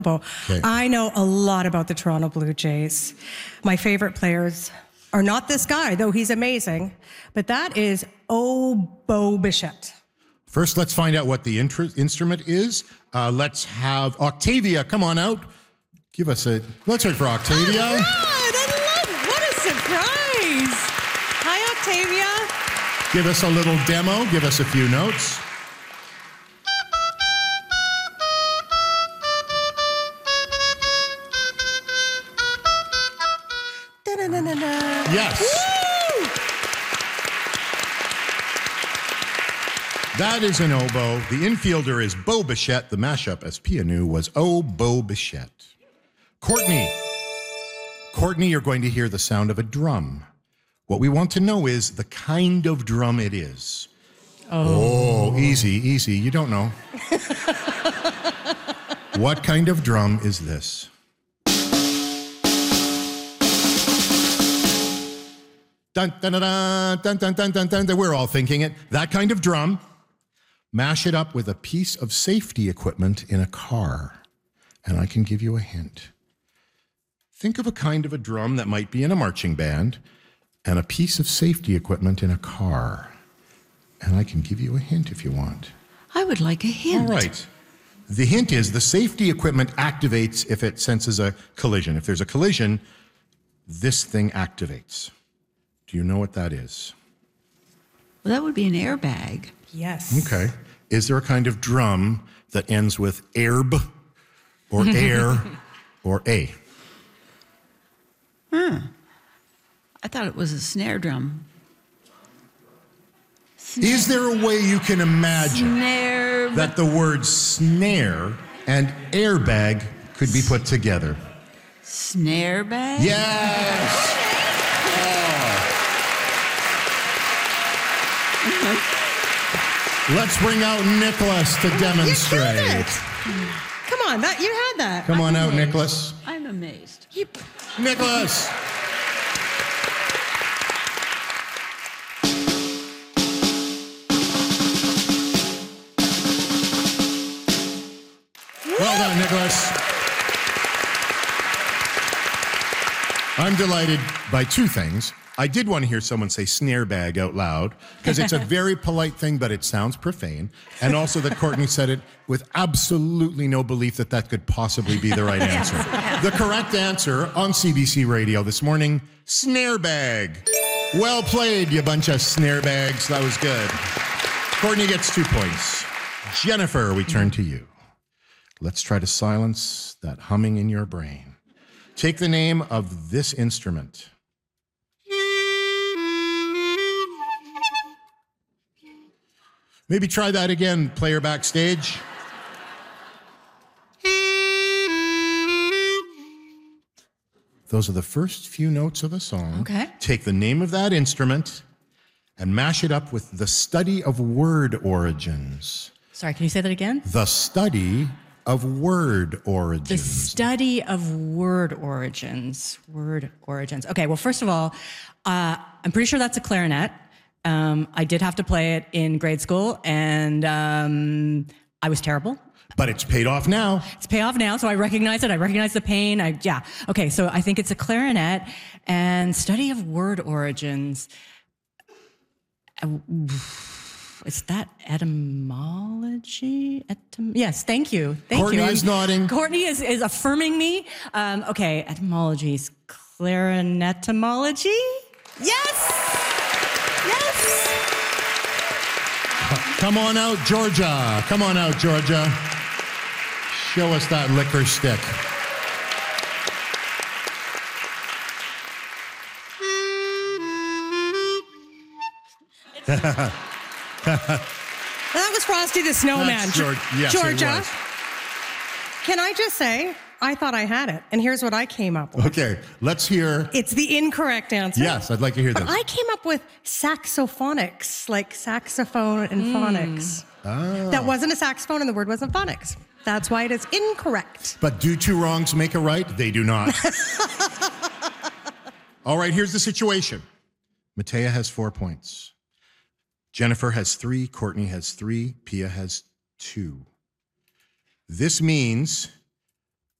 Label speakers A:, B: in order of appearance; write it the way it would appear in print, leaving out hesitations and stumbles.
A: Okay.
B: I know a lot about the Toronto Blue Jays. My favorite players are not this guy, though he's amazing, but that is Bo Bichette.
A: First, let's find out what the instrument is. Let's have Octavia come on out. Let's hear it for Octavia.
B: Oh, God, what a surprise. Hi, Octavia.
A: Give us a little demo. Give us a few notes. Yes.
B: Woo!
A: That is an oboe. The infielder is Bo Bichette. The mashup, as Pia knew, was Bo Bichette. Courtney, you're going to hear the sound of a drum. What we want to know is the kind of drum it is. Oh, easy. You don't know. What kind of drum is this? Dun, dun, dun, dun, dun, dun, dun, dun, dun. We're all thinking it. That kind of drum. Mash it up with a piece of safety equipment in a car. And I can give you a hint. Think of a kind of a drum that might be in a marching band and a piece of safety equipment in a car. And I can give you a hint if you want.
C: I would like a hint.
A: All right. The hint is the safety equipment activates if it senses a collision. If there's a collision, this thing activates. Do you know what that is?
C: Well, that would be an airbag.
B: Yes.
A: Okay. Is there a kind of drum that ends with airb or air or a?
C: I thought it was a snare drum.
A: Is there a way you can imagine
C: Snare.
A: that the words snare and airbag could be put together?
C: Snare bag?
A: Yes! Let's bring out Nicholas to demonstrate.
B: You killed it. Come on, you had that.
A: Come on out,
C: amazed.
A: Nicholas.
C: I'm amazed.
A: Nicholas! Well done, Nicholas. I'm delighted by two things. I did want to hear someone say snare bag out loud because it's a very polite thing, but it sounds profane. And also that Courtney said it with absolutely no belief that that could possibly be the right answer. The correct answer on CBC Radio this morning, snare bag. Well played, you bunch of snare bags. That was good. Courtney gets 2 points. Jennifer, we turn to you. Let's try to silence that humming in your brain. Take the name of this instrument. Maybe try that again, player backstage. Those are the first few notes of a song.
B: Okay.
A: Take the name of that instrument and mash it up with the study of word origins.
D: Sorry, can you say that again?
A: The study of word origins.
D: The study of word origins. Word origins. Okay, well, first of all, I'm pretty sure that's a clarinet. I did have to play it in grade school, and I was terrible.
A: But it's paid off now.
D: It's paid off now, so I recognize it. I recognize the pain. Okay, so I think it's a clarinet and study of word origins. Is that etymology? Yes, thank you.
A: Courtney is nodding.
D: Courtney is affirming me. Okay, etymologies. Clarinetomology? Yes! Yes!
A: Come on out, Georgia. Come on out, Georgia. Show us that liquor stick.
B: That was Frosty the Snowman.
A: That's yes,
B: Georgia,
A: it was.
B: can I just say, I thought I had it, and here's what I came up with.
A: Okay, let's hear.
B: It's the incorrect answer.
A: Yes, I'd like to hear
B: But
A: this.
B: I came up with saxophonics, like saxophone and phonics. That wasn't a saxophone, and the word wasn't phonics. That's why it is incorrect.
A: But do two wrongs make a right? They do not. All right, here's the situation. Matea has 4 points. Jennifer has 3, Courtney has 3, Pia has 2. This means